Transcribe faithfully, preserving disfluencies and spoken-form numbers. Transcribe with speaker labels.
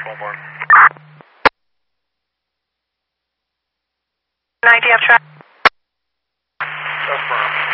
Speaker 1: twelve one.
Speaker 2: nine, do you have track?
Speaker 1: Affirm.